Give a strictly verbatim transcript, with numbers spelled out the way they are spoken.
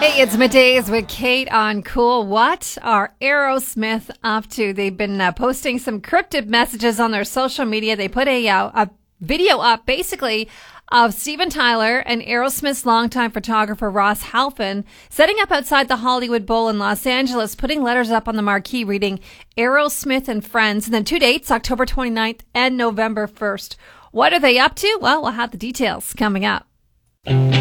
Hey, it's Middays with Kate on Cool. What are Aerosmith up to? They've been uh, posting some cryptic messages on their social media. They put a, uh, a video up basically of Steven Tyler and Aerosmith's longtime photographer Ross Halfin setting up outside the Hollywood Bowl in Los Angeles, putting letters up on the marquee reading Aerosmith and Friends. And then two dates, October twenty-ninth and November first. What are they up to? Well, we'll have the details coming up.